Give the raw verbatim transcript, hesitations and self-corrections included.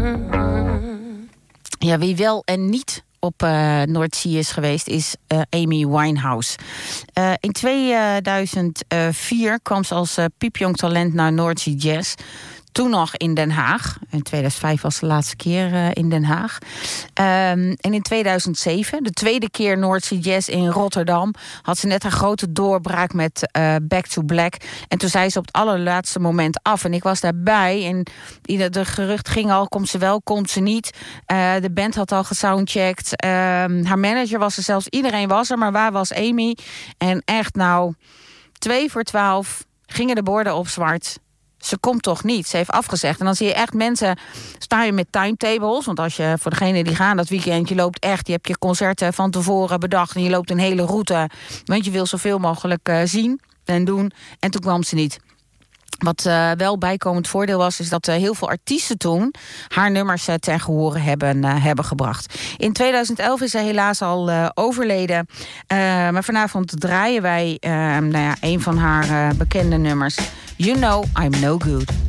Ja, wie wel en niet op uh, Noordzee is geweest, is uh, Amy Winehouse. Uh, in tweeduizend vier kwam ze als uh, piepjong talent naar Noordzee Jazz. Toen nog in Den Haag. In tweeduizend vijf was de laatste keer uh, in Den Haag. Um, en in tweeduizend zeven, de tweede keer Noordzee Jazz in Rotterdam, had ze net haar grote doorbraak met uh, Back to Black. En toen zei ze op het allerlaatste moment af. En ik was daarbij. En de gerucht ging al, komt ze wel, komt ze niet. Uh, de band had al gesoundcheckt. Uh, haar manager was er zelfs. Iedereen was er, maar waar was Amy? En echt nou, twee voor twaalf gingen de borden op zwart. Ze komt toch niet. Ze heeft afgezegd. En dan zie je echt mensen, sta je met timetables. Want als je, voor degene die gaan dat weekend, je loopt echt, je hebt je concerten van tevoren bedacht en je loopt een hele route. Want je wil zoveel mogelijk uh, zien en doen. En toen kwam ze niet. Wat uh, wel bijkomend voordeel was, is dat uh, heel veel artiesten toen haar nummers uh, ten gehore hebben, uh, hebben gebracht. In tweeduizend elf is ze helaas al uh, overleden. Uh, maar vanavond draaien wij uh, nou ja, een van haar uh, bekende nummers. You Know I'm No Good.